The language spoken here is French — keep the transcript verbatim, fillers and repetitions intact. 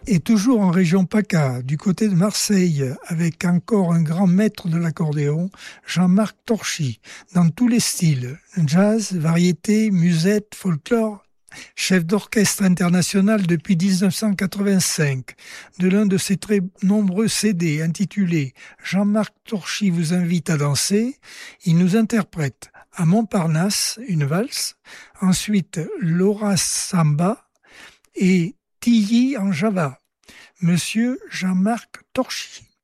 Et toujours en région PACA, du côté de Marseille, avec encore un grand maître de l'accordéon, Jean-Marc Torchy, dans tous les styles, jazz, variété, musette, folklore, chef d'orchestre international depuis dix-neuf cent quatre-vingt-cinq, de l'un de ses très nombreux C D intitulé « Jean-Marc Torchy vous invite à danser », il nous interprète à Montparnasse une valse, ensuite Laura Samba et Tilly en Java. Monsieur Jean-Marc Torchy.